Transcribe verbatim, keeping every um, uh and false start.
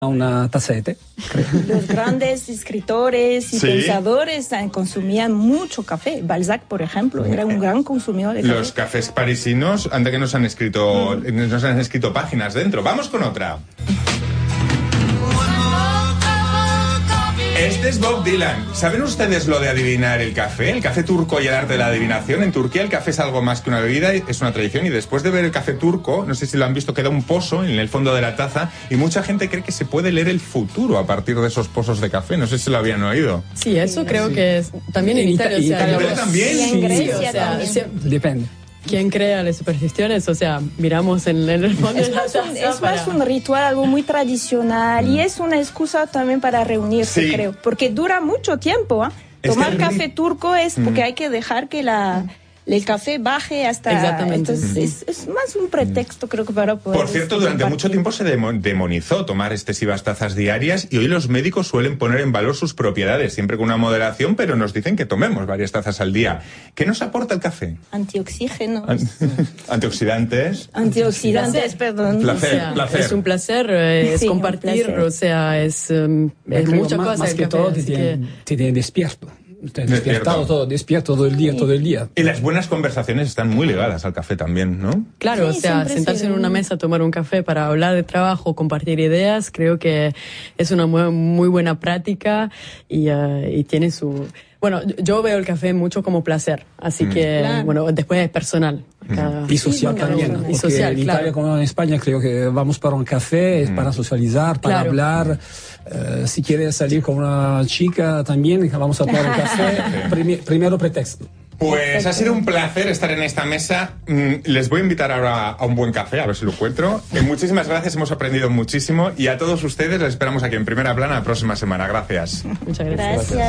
una taza de té, creo. Los grandes escritores y sí. pensadores consumían mucho café. Balzac, por ejemplo, era un gran consumidor de café. Los cafés parisinos, antes que nos han escrito, mm. nos han escrito páginas dentro. Vamos con otra. Este es Bob Dylan. ¿Saben ustedes lo de adivinar el café? El café turco y el arte de la adivinación. En Turquía el café es algo más que una bebida, es una tradición. Y después de ver el café turco, no sé si lo han visto, queda un pozo en el fondo de la taza. Y mucha gente cree que se puede leer el futuro a partir de esos pozos de café. No sé si lo habían oído. Sí, eso creo sí. que es también en, en Italia. ¿En Italia, o sea, también? Sí, en Grecia sí, o sea, también. Sí, depende. ¿Quién crea las supersticiones? O sea, miramos en, en el fondo es de la más, taza un, es para... más un ritual, algo muy tradicional, y es una excusa también para reunirse, sí. creo, porque dura mucho tiempo. ¿eh? Tomar es que... café turco es porque mm. hay que dejar que la... el café baje hasta... Exactamente. Entonces, mm. es, es más un pretexto, creo que para poder... Por cierto, durante mucho tiempo se demonizó tomar excesivas tazas diarias y hoy los médicos suelen poner en valor sus propiedades, siempre con una moderación, pero nos dicen que tomemos varias tazas al día. ¿Qué nos aporta el café? Antioxígenos. An Antioxidantes. Antioxidantes, perdón. Placer, o sea, placer. Es un placer, es sí, compartir, placer. o sea, es, um, es mucha más, cosa. Más que todo te tiene, que... te tiene despierto. Te despiertado todo, despierto todo el día, todo el día. Y las buenas conversaciones están muy ligadas al café también, ¿no? Claro, sí, o sea, sentarse en una mesa, tomar un café para hablar de trabajo, compartir ideas, creo que es una muy, muy buena práctica y, uh, y tiene su... Bueno, yo veo el café mucho como placer, así mm. que, claro. bueno, después es personal. Cada... Y social sí, también, ¿no? Y social, en Italia claro. como en España creo que vamos para un café, es mm. para socializar, para claro. hablar. Uh, si quieres salir con una chica también, vamos a tomar un café. Primi primero pretexto. Pues ha sido un placer estar en esta mesa. Les voy a invitar ahora a un buen café, a ver si lo encuentro. Muchísimas gracias, hemos aprendido muchísimo. Y a todos ustedes les esperamos aquí en Primera Plana la próxima semana. Gracias. Muchas gracias. Gracias.